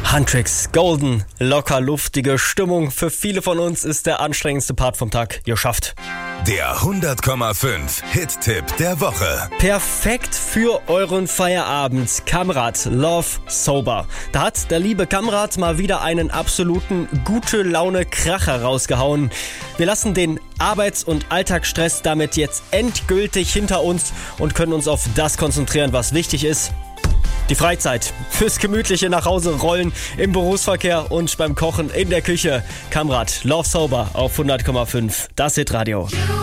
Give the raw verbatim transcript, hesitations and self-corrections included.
Huntrix, Golden, locker luftige Stimmung. Für viele von uns ist der anstrengendste Part vom Tag geschafft. Der hundert Komma fünf Hit-Tipp der Woche. Perfekt für euren Feierabend. Kamrat, Love Sober. Da hat der liebe Kamrat mal wieder einen absoluten Gute-Laune-Kracher rausgehauen. Wir lassen den Arbeits- und Alltagsstress damit jetzt endgültig hinter uns und können uns auf das konzentrieren, was wichtig ist. Die Freizeit fürs gemütliche Nachhause-Rollen im Berufsverkehr und beim Kochen in der Küche. Kamrat, Love Sober auf hundert Komma fünf, das Hitradio.